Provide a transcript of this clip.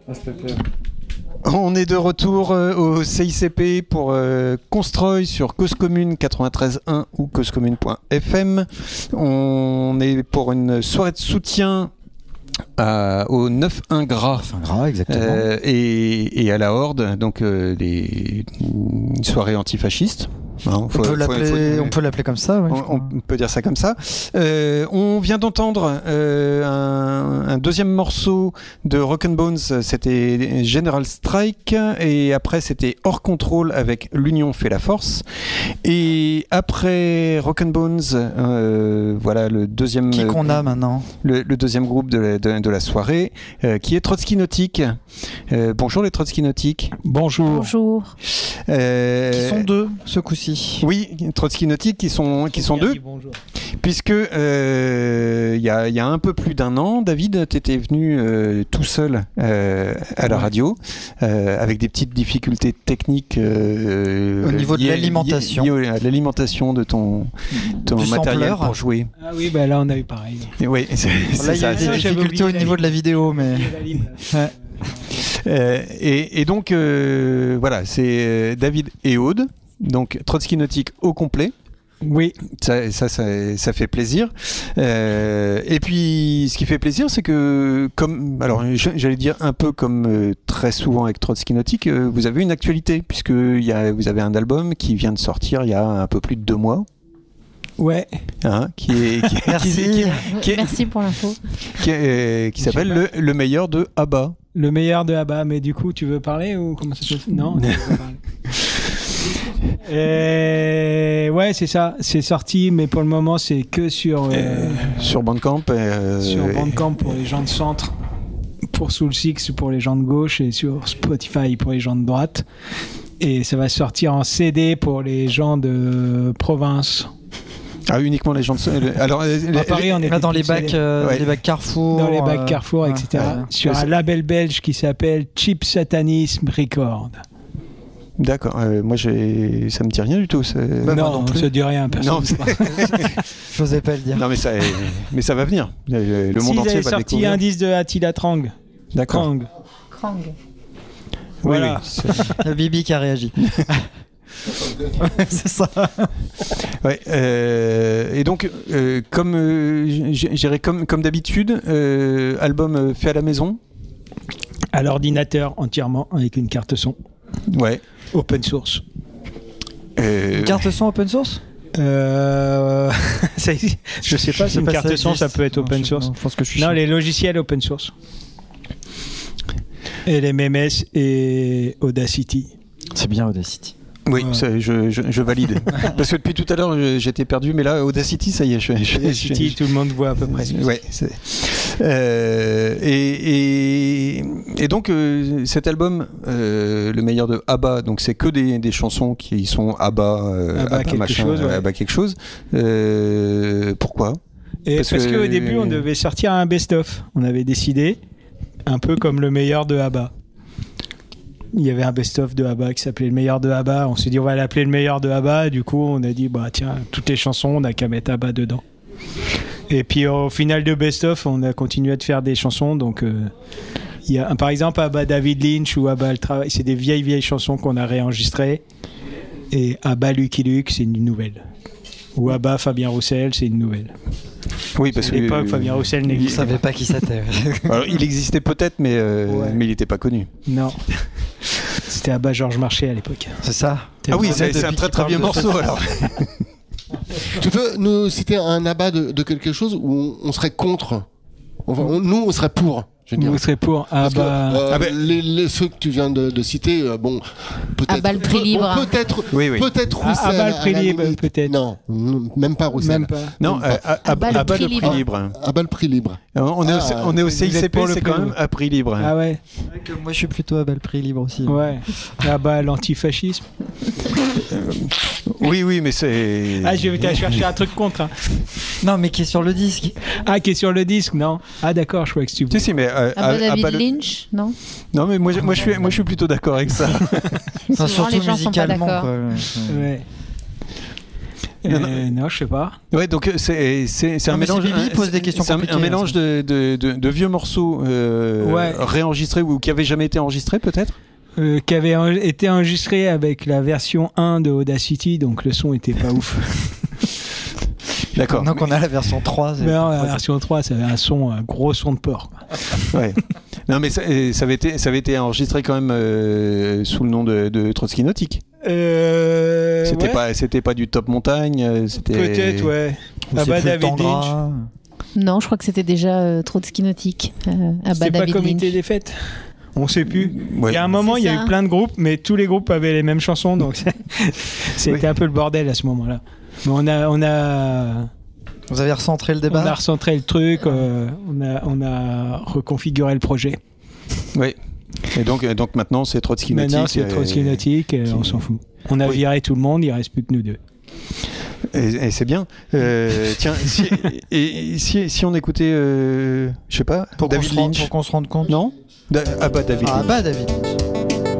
On est de retour au CICP pour Constroy sur Cause Commune 93.1 ou causecommune.fm. On est pour une soirée de soutien au 9-1 Gras, exactement. et à la Horde, donc une soirée antifasciste. On peut l'appeler comme ça. Ouais, on peut dire ça comme ça. On vient d'entendre un deuxième morceau de Rock and Bones, c'était General Strike, et après c'était Hors Control avec L'Union fait la force. Et après Rock and Bones, voilà le deuxième. Qui qu'on a maintenant le deuxième groupe de la soirée, qui est Trotsky Nautique. Bonjour les Trotsky Nautiques. Bonjour. Qui sont deux ce coup-ci. Oui, Trotsky Nautique qui sont deux. Bonjour. Puisque il y a un peu plus d'un an, David, tu étais venu tout seul à la radio, avec des petites difficultés techniques au niveau de l'alimentation. Liées à l'alimentation de ton matériel pour jouer. Ah oui, bah là on a eu pareil. Oui, là il y a des difficultés au niveau de la vidéo, mais. Et donc voilà, c'est David et Aude. Donc Trotsky Nautique au complet. Oui. Ça fait plaisir. Et puis ce qui fait plaisir, c'est que j'allais dire un peu comme très souvent avec Trotsky Nautique, vous avez une actualité, puisque vous avez un album qui vient de sortir il y a un peu plus de 2 mois. Ouais. Merci pour l'info. Qui s'appelle le meilleur de ABBA. Le meilleur de ABBA, mais du coup tu veux parler ou comment ça se fait ? Non. Ouais, c'est ça, c'est sorti, mais pour le moment c'est que sur Bandcamp. Sur Bandcamp pour les gens de centre, pour Soul Six pour les gens de gauche, et sur Spotify pour les gens de droite. Et ça va sortir en CD pour les gens de province. Ah, uniquement les gens de... Alors, à Paris, on est dans les bacs Carrefour. Dans les bacs Carrefour, etc. Sur un label belge qui s'appelle Cheap Satanism Record. D'accord, moi ça me dit rien du tout. Non, ça dit rien, personne. Je n'osais pas le dire. Non, mais ça va venir. Le monde entier va découvrir. Sorti un disque de Attila Trang. D'accord. Krang. Voilà. Oui. Bibi qui a réagi. C'est ça. Ouais, et donc, comme d'habitude, album fait à la maison. À l'ordinateur entièrement, avec une carte son. Ouais. Open source. Une carte son open source je sais pas si une carte son ça peut être open source. Je pense que les logiciels open source. LMMS et Audacity. C'est bien Audacity. Oui, je valide. Parce que depuis tout à l'heure, j'étais perdu, mais là, Audacity, ça y est. Audacity, tout le monde voit à peu près. Ouais. Et donc, cet album, le meilleur de ABBA, donc c'est que des chansons qui sont ABBA quelque chose. Pourquoi ? Parce qu'au début, on devait sortir un best-of. On avait décidé, un peu comme le meilleur de ABBA. Il y avait un best-of de ABBA qui s'appelait le meilleur de ABBA. On s'est dit on va l'appeler le meilleur de ABBA. Du coup, on a dit tiens, toutes les chansons, on n'a qu'à mettre ABBA dedans. Et puis au final de best-of, on a continué à faire des chansons. Donc il y a par exemple ABBA David Lynch ou ABBA le travail. C'est des vieilles chansons qu'on a réenregistrées. Et ABBA Lucky Luke, c'est une nouvelle. Ou ABBA Fabien Roussel, c'est une nouvelle. Oui, parce à l'époque, Fabien Roussel n'existait pas. Il ne savait pas qui c'était. Alors, il existait peut-être, mais il n'était pas connu. Non. C'était ABBA Georges Marchais à l'époque. C'est ça. Ah oui, c'est un très vieux morceau alors. Tu peux nous citer un ABBA de quelque chose où on serait contre ? Nous, on serait pour. Vous serez pour ceux que tu viens de citer, peut-être. ABBA le prix libre. Peut-être Roussel. ABBA le prix libre, peut-être. Non, même pas Roussel. Même pas. Non, ABBA le prix libre. ABBA le prix libre. On est au CICP, c'est quand même à prix libre. Ah ouais. Moi, je suis plutôt ABBA le prix libre aussi. Ouais. ABBA l'antifascisme. Oui, mais c'est. Ah, je vais chercher un truc contre. Non, mais qui est sur le disque. Ah, qui est sur le disque, non. Ah, d'accord, je crois que tu veux. Si, mais David Lynch, non. Non, mais moi je suis plutôt d'accord avec ça. Surtout les gens musicalement. sont pas d'accord. Ouais. Non, je sais pas. Ouais, donc c'est un Non, mais mélange. c'est Bibi, pose des questions c'est un compliquées, mélange de vieux morceaux Ouais. réenregistrés ou qui avaient jamais été enregistrés peut-être. Qui avait été enregistré avec la version 1 de Audacity, donc le son était pas ouf. D'accord. Donc on a la version 3. Mais non, la version 3, ça avait un gros son de porc. Quoi. Ouais. Non, mais ça avait été enregistré quand même sous le nom de Trotsky Nautique. C'était pas du Top Montagne. C'était. Peut-être, ouais. Ah bah, David Lynch. Non, je crois que c'était déjà Trotsky Nautique. C'était pas David Comité Lynch. des fêtes. On sait plus. Ouais. Il y a un moment, C'est il y a ça. eu plein de groupes, mais tous les groupes avaient les mêmes chansons, donc c'était un peu le bordel à ce moment-là. Mais on a Vous avez recentré le débat. on a recentré le truc, on a reconfiguré le projet. Oui. Et donc maintenant c'est Trotsky Nautique. Maintenant, c'est Trotsky Nautique, on s'en fout. On a viré tout le monde, il reste plus que nous deux. Et c'est bien. Tiens, si on écoutait, je sais pas, Pour David Lynch. qu'on se rende compte. Non David Ah Lynch. bah David.